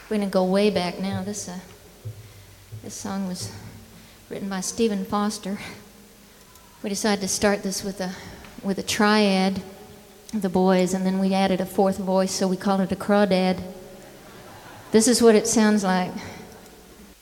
We're going to go way back now. This song was written by Stephen Foster. We decided to start this with a triad of the boys, and then we added a fourth voice, so we called it a crawdad. This is what it sounds like.